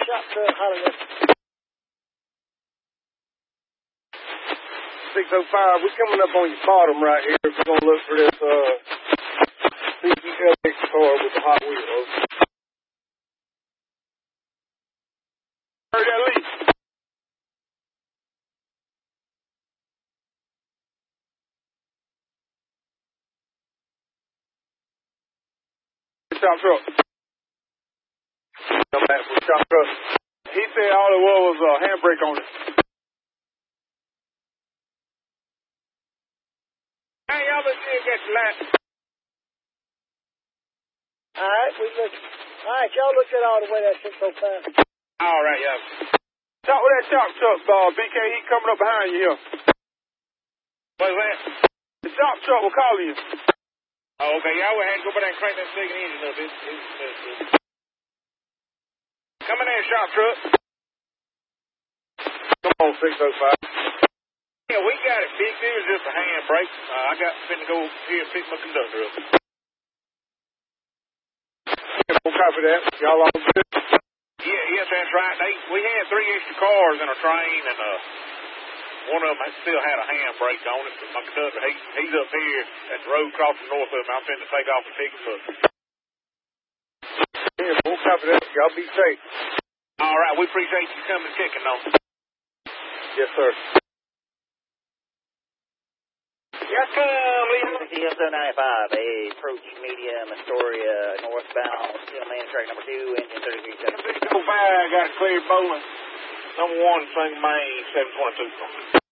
shop truck hollering at 605, we're coming up on your bottom right here. We're going to look for this CGLX car with the Hot Wheels. Heard that leak? Shop truck. Come back from shop truck. He said all it was a handbrake on it. Hey, y'all look good, get the light. Alright, alright, y'all look at all the way that 605. Alright, yeah. Talk with that shop truck, BK, he coming up behind you here. What's that? The shop truck will call you. Oh, okay, y'all will have to go by there and crank that second engine up. Come in there, shop truck. Come on, 605. Yeah, we got it fixed. It was just a handbrake. I got finna go here and fix my conductor up. We'll copy that. Y'all all good? Yeah, yes, that's right. We had 3 extra cars in our train, and one of them still had a handbrake on it. But my conductor, he's up here at the road crossing north of him. I'm finna take off and pick him up. Yeah, we'll copy that. Y'all be safe. All right, we appreciate you coming and checking on us. Yes, sir. Yes, come, Lee. CF-95, approach medium, Astoria, northbound, steel main track number 2, engine 3370. 605, got a clear bowling. Number 1, single main, 722.